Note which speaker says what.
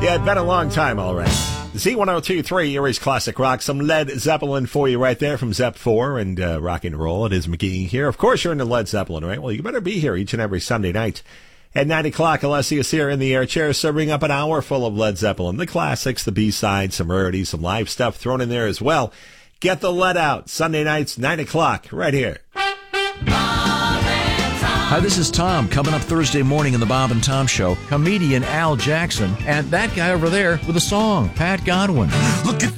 Speaker 1: Yeah, it's been a long time already. Z102.3, Erie's Classic Rock. Some Led Zeppelin for you right there from Zep 4 and rock and roll. It is McGee here. Of course, you're into Led Zeppelin, right? Well, you better be here each and every Sunday night at 9 o'clock. Alessia's here in the air chair, serving up an hour full of Led Zeppelin. The classics, the B-sides, some rarities, some live stuff thrown in there as well. Get the lead out. Sunday nights, 9 o'clock, right here.
Speaker 2: Hi, this is Tom. Coming up Thursday morning in the Bob and Tom Show, comedian Al Jackson, and that guy over there with a song, Pat Godwin.
Speaker 3: Look at